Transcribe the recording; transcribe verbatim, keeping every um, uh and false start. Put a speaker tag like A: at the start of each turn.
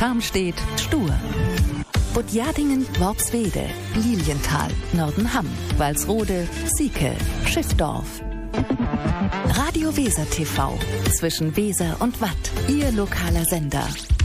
A: Tarmstedt, Stur. Budjadingen, Worpswede, Lilienthal, Nordenham, Walsrode, Sieke, Schiffdorf. Radio Weser T V. Zwischen Weser und Watt. Ihr lokaler Sender.